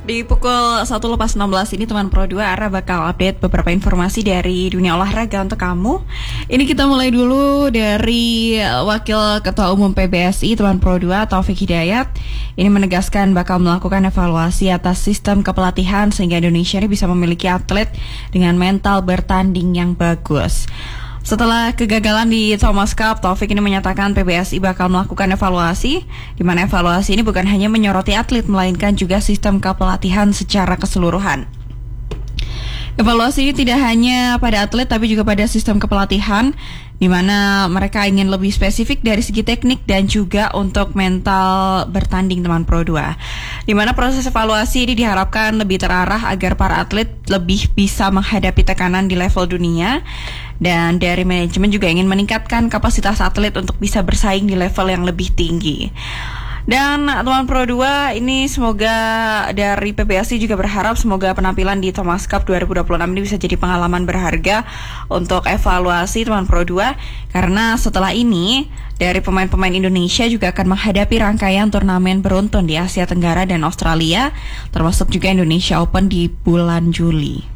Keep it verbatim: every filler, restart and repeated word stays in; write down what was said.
Di pukul satu lepas enam belas ini teman Pro dua Ara bakal update beberapa informasi dari dunia olahraga untuk kamu. Ini kita mulai dulu dari Wakil Ketua Umum P B S I teman Pro dua Taufik Hidayat. Ini menegaskan bakal melakukan evaluasi atas sistem kepelatihan sehingga Indonesia ini bisa memiliki atlet dengan mental bertanding yang bagus. Setelah kegagalan di Thomas Cup, Taufik ini menyatakan P B S I bakal melakukan evaluasi, di mana evaluasi ini bukan hanya menyoroti atlet, melainkan juga sistem kepelatihan secara keseluruhan. Evaluasi ini tidak hanya pada atlet, tapi juga pada sistem kepelatihan, di mana mereka ingin lebih spesifik dari segi teknik dan juga untuk mental bertanding teman Pro dua. Di mana proses evaluasi ini diharapkan lebih terarah agar para atlet lebih bisa menghadapi tekanan di level dunia. Dan dari manajemen juga ingin meningkatkan kapasitas atlet untuk bisa bersaing di level yang lebih tinggi. Dan teman Pro dua ini semoga dari P B S I juga berharap semoga penampilan di Thomas Cup dua ribu dua puluh enam ini bisa jadi pengalaman berharga untuk evaluasi teman Pro dua. Karena setelah ini dari pemain-pemain Indonesia juga akan menghadapi rangkaian turnamen beruntun di Asia Tenggara dan Australia, termasuk juga Indonesia Open di bulan Juli.